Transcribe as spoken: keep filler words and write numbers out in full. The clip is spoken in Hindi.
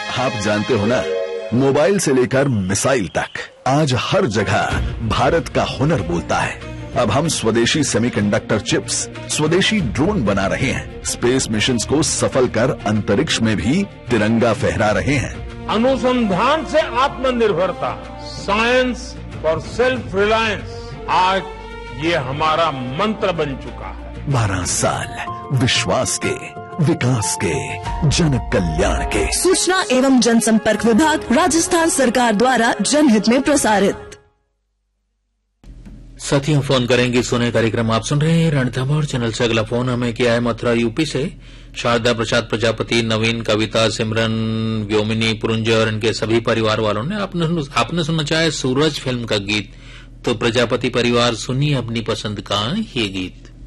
आप जानते हो ना, मोबाइल से लेकर मिसाइल तक आज हर जगह भारत का हुनर बोलता है। अब हम स्वदेशी सेमीकंडक्टर चिप्स, स्वदेशी ड्रोन बना रहे हैं, स्पेस मिशंस को सफल कर अंतरिक्ष में भी तिरंगा फहरा रहे हैं। अनुसंधान से आत्मनिर्भरता, साइंस फॉर सेल्फ रिलायंस, आज ये हमारा मंत्र बन चुका है। बारह साल विश्वास के, विकास के, जन कल्याण के। सूचना एवं जनसंपर्क विभाग, राजस्थान सरकार द्वारा जनहित में प्रसारित। साथियों, फोन करेंगे सुने कार्यक्रम आप सुन रहे हैं रणथंभौर चैनल से। अगला फोन हमें किया है मथुरा यूपी से शारदा प्रसाद प्रजापति, नवीन, कविता, सिमरन, व्योमिनी, पुरंजय और इनके सभी परिवार वालों ने आपने आपने सुनना चाहे सूरज फिल्म का गीत, तो प्रजापति परिवार सुनिए अपनी पसंद का ये गीत।